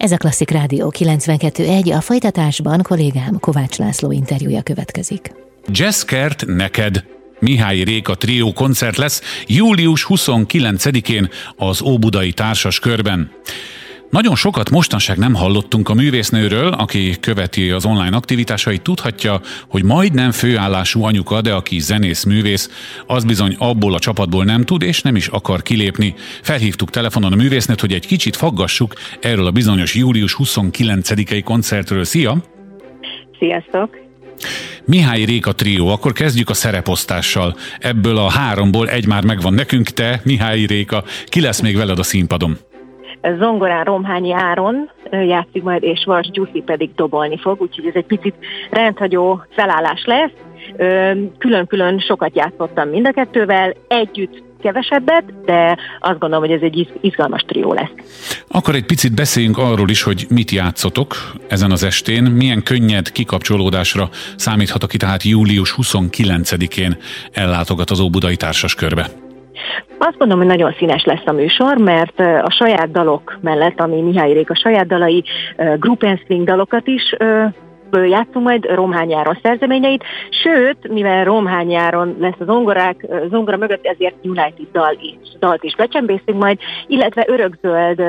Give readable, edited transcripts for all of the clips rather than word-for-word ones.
Ez a Klasszik Rádió 92.1, a folytatásban kollégám Kovács László interjúja következik. Jazzkert neked! Mihályi Réka trió koncert lesz július 29-én az Óbudai Társaskörben. Nagyon sokat mostanság nem hallottunk a művésznőről, aki követi az online aktivitásait, tudhatja, hogy majdnem főállású anyuka, de aki zenész-művész, az bizony abból a csapatból nem tud és nem is akar kilépni. Felhívtuk telefonon a művésznőt, hogy egy kicsit faggassuk erről a bizonyos július 29-i koncertről. Szia! Sziasztok! Mihályi Réka trió, akkor kezdjük a szereposztással. Ebből a háromból egy már megvan nekünk, te, Mihályi Réka. Ki lesz még veled a színpadon? Zongorán Romhányi Áron játszik majd, és Vas Gyuszi pedig dobolni fog, úgyhogy ez egy picit rendhagyó felállás lesz. Külön-külön sokat játszottam mind a kettővel, együtt kevesebbet, de azt gondolom, hogy ez egy izgalmas trió lesz. Akkor egy picit beszéljünk arról is, hogy mit játszotok ezen az estén, milyen könnyed kikapcsolódásra számíthat, aki tehát július 29-én ellátogat az Óbudai Társaskörbe. Azt mondom, hogy nagyon színes lesz a műsor, mert a saját dalok mellett, ami Mihályi Réka saját dalai, group and swing dalokat is játszunk majd, Romhányi Áron szerzeményeit, sőt, mivel Romhányi Áron lesz a zongora mögött, ezért United dalt is becsempészünk majd, illetve örökzöld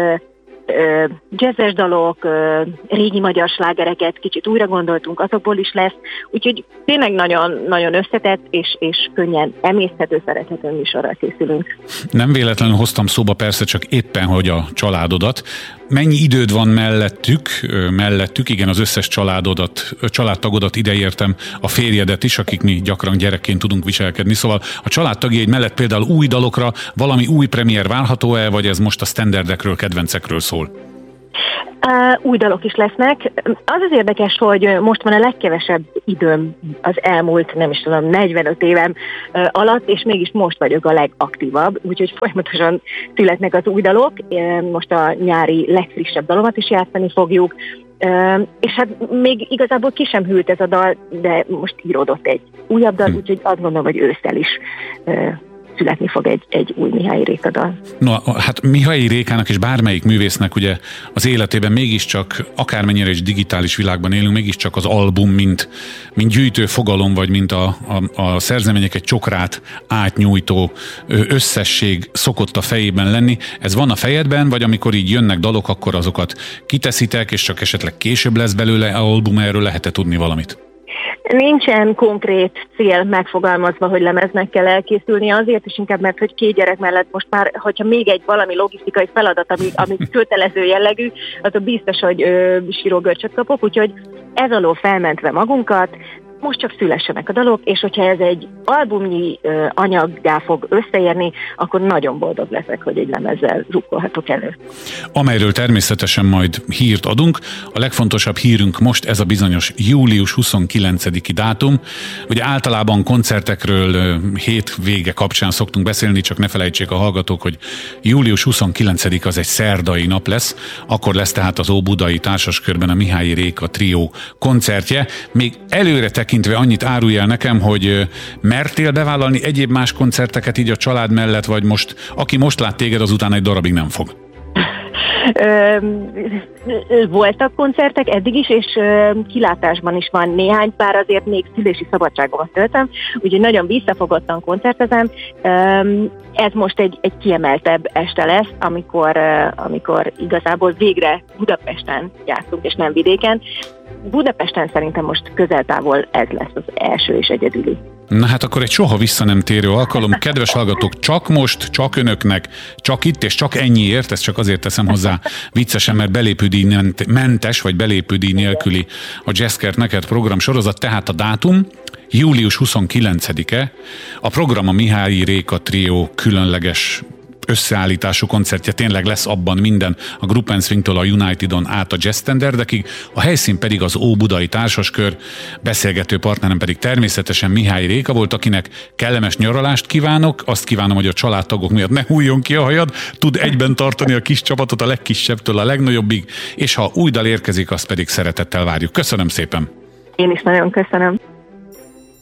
jazzes dalok, régi magyar slágereket kicsit újra gondoltunk, azokból is lesz, úgyhogy tényleg nagyon, nagyon összetett és könnyen emészthető, szerethető műsorral készülünk. Nem véletlenül hoztam szóba persze csak éppen, hogy a családodat. Mennyi időd van mellettük, igen, az összes családtagodat ideértem, a férjedet is, akik mi gyakran gyerekként tudunk viselkedni, szóval a családtagjaid mellett például új dalokra valami új premier várható-e, vagy ez most a standardekről, kedvencekről szól? Új dalok is lesznek. Az érdekes, hogy most van a legkevesebb időm az elmúlt, nem is tudom, 45 évem alatt, és mégis most vagyok a legaktívabb, úgyhogy folyamatosan születnek az új dalok. Most a nyári legfrissebb dalomat is játszani fogjuk, és hát még igazából ki sem hűlt ez a dal, de most íródott egy újabb dal, úgyhogy azt gondolom, hogy ősszel is születni fog egy új Mihályi Réka dal. No, hát Mihályi Rékának és bármelyik művésznek ugye az életében mégiscsak, akármennyire is digitális világban élünk, mégiscsak az album, mint gyűjtő fogalom, vagy mint a szerzemények egy csokrát átnyújtó összesség szokott a fejében lenni. Ez van a fejedben, vagy amikor így jönnek dalok, akkor azokat kiteszitek, és csak esetleg később lesz belőle album, erről lehet-e tudni valamit? Nincsen konkrét cél megfogalmazva, hogy lemeznek kell elkészülni, azért is inkább, mert hogy 2 gyerek mellett most már, hogyha még egy valami logisztikai feladat, ami kötelező jellegű, azon biztos, hogy sírógörcsöt kapok, úgyhogy ez alól felmentve magunkat, most csak szülessenek a dalok, és hogyha ez egy albumnyi anyaggá fog összeérni, akkor nagyon boldog leszek, hogy egy lemezzel rukkolhatok elő. Amelyről természetesen majd hírt adunk. A legfontosabb hírünk most ez a bizonyos július 29-i dátum. Ugye általában koncertekről hétvége kapcsán szoktunk beszélni, csak ne felejtsék a hallgatók, hogy július 29 az egy szerdai nap lesz, akkor lesz tehát az Óbudai Társaskörben a Mihályi Réka trió koncertje. Még előre tekintve annyit árulj el nekem, hogy mertél bevállalni egyéb más koncerteket így a család mellett, vagy most, aki most lát téged, azután egy darabig nem fog? Voltak koncertek eddig is, és kilátásban is van néhány, bár azért még szülési szabadságomat töltöm, úgyhogy nagyon visszafogottan koncertezem. Ez most egy kiemeltebb este lesz, amikor igazából végre Budapesten játszunk, és nem vidéken. Budapesten szerintem most közel-távol ez lesz az első és egyedüli. Na hát akkor egy soha vissza nem térő alkalom. Kedves hallgatók, csak most, csak önöknek, csak itt és csak ennyiért, ezt csak azért teszem hozzá viccesen, mert belépődíj mentes, vagy belépődíj nélküli a Jazzkert neked program sorozat, tehát a dátum július 29-e, a program a Mihályi Réka trió különleges összeállítású koncertje, tényleg lesz abban minden, a Group and Swing-től a Unitedon át a jazz standardekig, a helyszín pedig az Óbudai Társaskör, beszélgető partnerem pedig természetesen Mihályi Réka volt, akinek kellemes nyaralást kívánok, azt kívánom, hogy a családtagok miatt ne hújjon ki a hajad, tud egyben tartani a kis csapatot a legkisebbtől a legnagyobbig, és ha új dal érkezik, azt pedig szeretettel várjuk. Köszönöm szépen! Én is nagyon köszönöm!